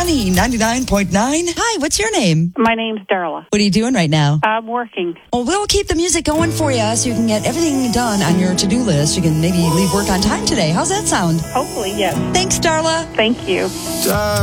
Money 99.9. Hi, what's your name? My name's Darla. What are you doing right now? I'm working. Well, we'll keep the music going for you so you can get everything done on your to-do list. You can maybe leave work on time today. How's that sound? Hopefully, yes. Thanks, Darla. Thank you.